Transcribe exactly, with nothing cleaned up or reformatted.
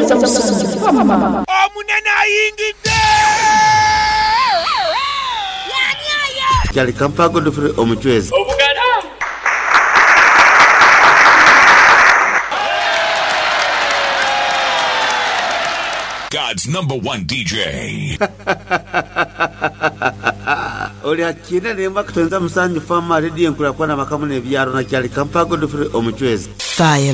za musanju fama omunene ayingidde yani ayo kyali Kampago Dufure omuchwezi obugala God's number one D J. Oli akina nemba kutonza musanju fama radio nkula kwa na makamu ne byaro na kyali Kampago Dufure omuchwezi. Fire